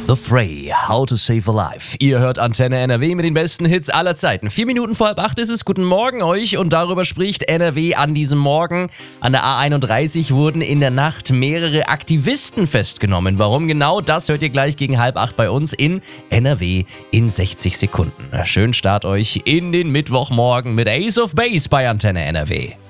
The Fray, How to Save a Life. Ihr hört Antenne NRW mit den besten Hits aller Zeiten. 4 Minuten vor 7:30 ist es. Guten Morgen euch und darüber spricht NRW an diesem Morgen. An der A31 wurden in der Nacht mehrere Aktivisten festgenommen. Warum genau, das hört ihr gleich gegen 7:30 bei uns in NRW in 60 Sekunden. Schönen Start euch in den Mittwochmorgen mit Ace of Base bei Antenne NRW.